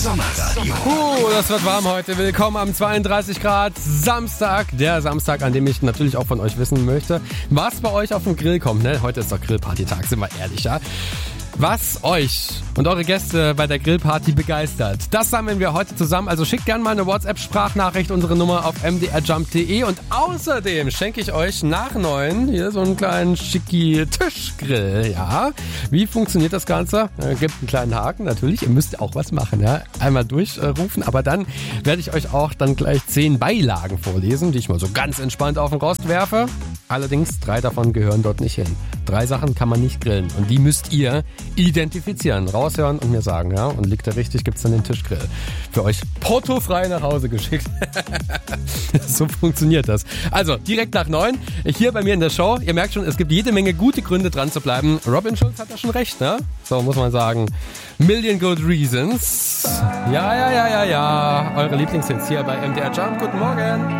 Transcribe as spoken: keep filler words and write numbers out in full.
Sommerradio. Uh, das wird warm heute. Willkommen am zweiunddreißig Grad Samstag. Der Samstag, an dem ich natürlich auch von euch wissen möchte, was bei euch auf den Grill kommt. Ne? Heute ist doch Grillparty-Tag, sind wir ehrlich, ja? Was euch und eure Gäste bei der Grillparty begeistert, das sammeln wir heute zusammen. Also schickt gerne mal eine WhatsApp-Sprachnachricht, unsere Nummer auf m d r jump punkt d e. Und außerdem schenke ich euch nach neun hier so einen kleinen schicki Tischgrill. Ja, wie funktioniert das Ganze? Es gibt einen kleinen Haken natürlich. Ihr müsst auch was machen, ja. Einmal durchrufen, aber dann werde ich euch auch dann gleich zehn Beilagen vorlesen, die ich mal so ganz entspannt auf den Rost werfe. Allerdings drei davon gehören dort nicht hin. Drei Sachen kann man nicht grillen und die müsst ihr identifizieren, raushören und mir sagen, ja. Und liegt er richtig, gibt's dann den Tischgrill. Für euch portofrei nach Hause geschickt. So funktioniert das. Also, direkt nach neun, hier bei mir in der Show. Ihr merkt schon, es gibt jede Menge gute Gründe dran zu bleiben. Robin Schulz hat da schon recht, ne? So muss man sagen. Million Good Reasons. Ja, ja, ja, ja, ja. Eure Lieblingshits hier bei M D R Jump. Guten Morgen.